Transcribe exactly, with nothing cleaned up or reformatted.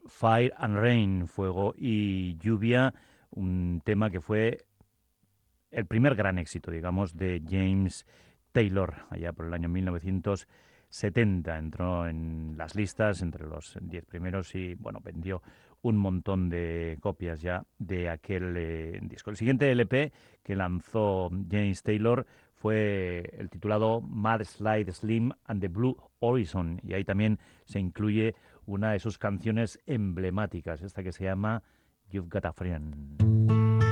Fire and Rain, Fuego y Lluvia, un tema que fue el primer gran éxito, digamos, de James Taylor, allá por el año mil novecientos setenta. Entró en las listas entre los diez primeros y, bueno, vendió un montón de copias ya de aquel eh, disco. El siguiente L P que lanzó James Taylor fue el titulado Mad Slide Slim and the Blue Horizon, y ahí también se incluye una de sus canciones emblemáticas, esta que se llama You've Got a Friend.